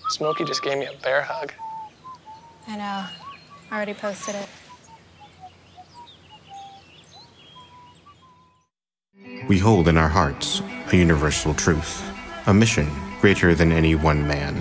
Smokey just gave me a bear hug. I know. I already posted it. We hold in our hearts a universal truth, a mission greater than any one man.